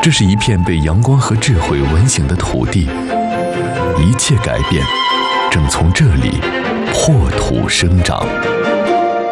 这是一片被阳光和智慧吻醒的土地，一切改变正从这里破土生长。